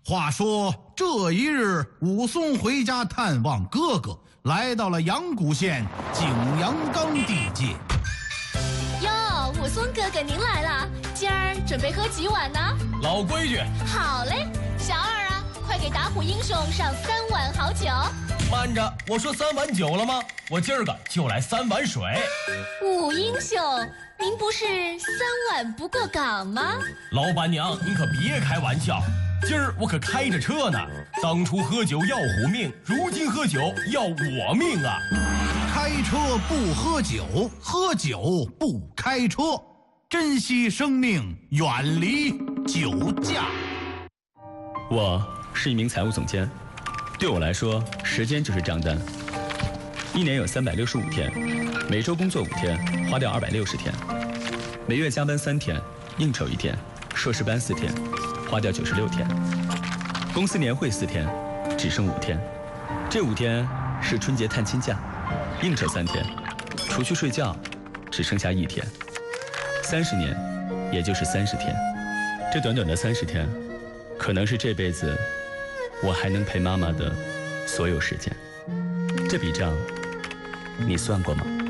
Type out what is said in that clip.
话说这一日，武松回家探望哥哥，来到了阳谷县景阳冈地界。 哟，武松哥哥您来了，今儿准备喝几碗呢？ 老规矩。 好嘞，小二啊，快给打虎英雄上3碗好酒。 慢着，我说3碗酒了吗？我今儿个就来3碗水。 武英雄，您不是3碗不过岗吗？ 老板娘，您可别开玩笑，今儿我可开着车呢。当初喝酒要虎命，如今喝酒要我命啊！ 开车不喝酒，喝酒不开车，珍惜生命，远离酒驾。 我是一名财务总监，对我来说，时间就是账单。1年有365天，每周工作5天，花掉260天；每月加班3天，应酬1天，硕士班4天，花掉96天；公司年会4天，只剩5天。这5天是春节探亲假，应酬3天，除去睡觉，只剩下1天。30年，也就是30天。这短短的30天，可能是这辈子我还能陪妈妈的所有时间。这笔账，你算过吗？